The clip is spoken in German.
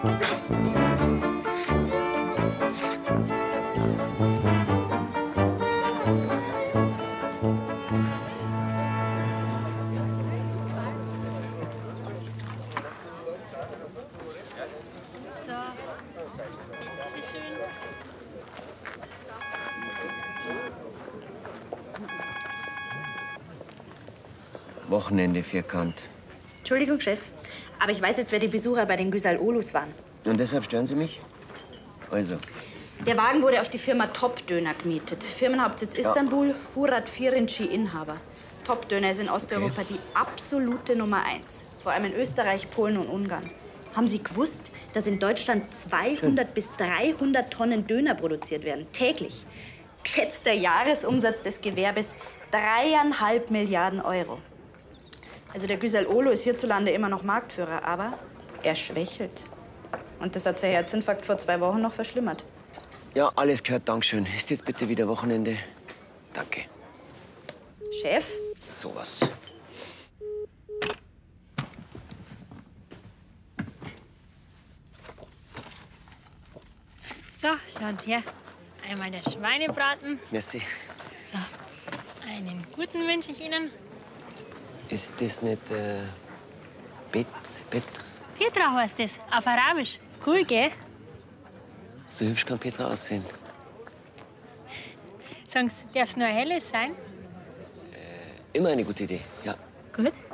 Wochenende vierkant. Entschuldigung, Chef, aber ich weiß jetzt, wer die Besucher bei den Güsal-Olus waren. Und deshalb stören Sie mich? Also. Der Wagen wurde auf die Firma Top-Döner gemietet. Firmenhauptsitz Istanbul, Furat Firinci Inhaber. Top-Döner ist in Osteuropa die absolute Nummer 1. Vor allem in Österreich, Polen und Ungarn. Haben Sie gewusst, dass in Deutschland 200 bis 300 Tonnen Döner produziert werden? Täglich. Geschätzter Jahresumsatz des Gewerbes 3,5 Milliarden Euro. Also der Güsal-Olo ist hierzulande immer noch Marktführer, aber er schwächelt. Und das hat sein Herzinfarkt vor 2 Wochen noch verschlimmert. Ja, alles gehört, Dankeschön. Ist jetzt bitte wieder Wochenende? Danke. Chef? Sowas. So, schauen Sie her. Einmal der Schweinebraten. Merci. So, einen guten wünsche ich Ihnen. Ist das nicht Petr? Petra heißt es, auf Arabisch. Cool, gell? So hübsch kann Petra aussehen. Sagen Sie, darf es nur ein helles sein? Immer eine gute Idee, ja. Gut.